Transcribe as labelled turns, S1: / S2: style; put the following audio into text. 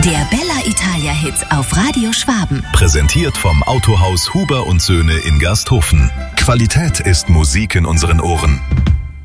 S1: Der Bella Italia Hit auf Radio Schwaben.
S2: Präsentiert vom Autohaus Huber und Söhne in Gersthofen. Qualität ist Musik in unseren Ohren.